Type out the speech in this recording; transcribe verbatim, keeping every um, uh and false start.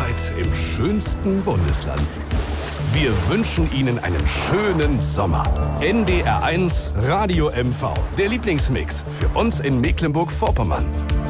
Freizeit im schönsten Bundesland. Wir wünschen Ihnen einen schönen Sommer. N D R eins Radio M V, der Lieblingsmix für uns in Mecklenburg-Vorpommern.